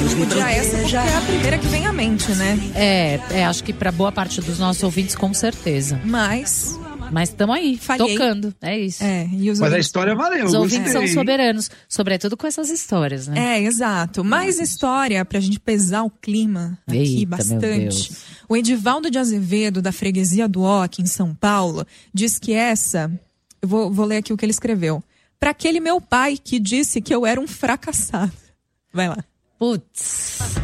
pedir a essa porque é a primeira que vem à mente, né? Acho que pra boa parte dos nossos ouvintes, com certeza. Mas estamos aí, falhei. Tocando, é isso. Mas a história valeu, Os ouvintes gostei. são soberanos, sobretudo com essas histórias, né? Exato. Mais história pra gente pesar o clima aqui Eita, bastante. meu Deus. O Edivaldo de Azevedo, da freguesia do Ó, aqui em São Paulo, diz que essa... Eu vou ler aqui o que ele escreveu. Pra aquele meu pai que disse que eu era um fracassado. Vai lá. Putz...